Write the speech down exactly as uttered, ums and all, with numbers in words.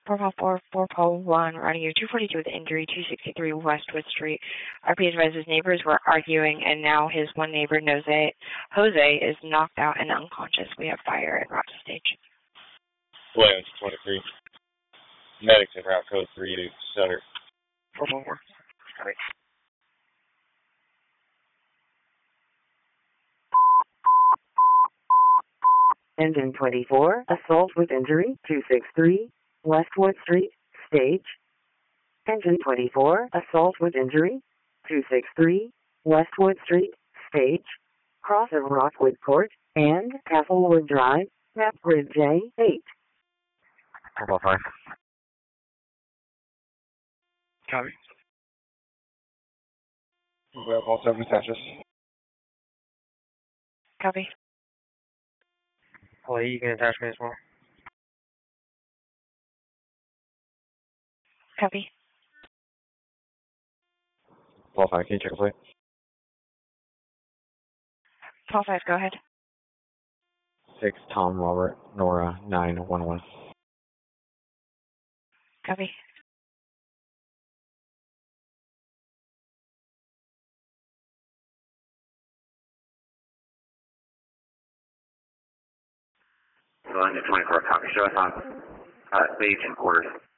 Profile four, four Paul one, riding you two forty-two with injury, two sixty-three Westwood Street. R P advises neighbors were arguing, and now his one neighbor, Jose, Jose, is knocked out and unconscious. We have fire at Rock Stage. Williams twenty-three. Medics at route code three to center. four four four. Sorry. Engine twenty-four, assault with injury, two sixty-three Westwood Street, stage. Engine twenty-four, assault with injury, two sixty-three Westwood Street, stage. Cross of Rockwood Court and Castlewood Drive, map grid J eight. Purple five. Copy. We have all seven attaches. Copy. Well, you can attach me as well. Copy. Paul five, can you check the plate? Paul five, go ahead. Six Tom Robert Nora nine one one. Copy. Engine twenty-four, copy. Show us on uh, stage and quarters.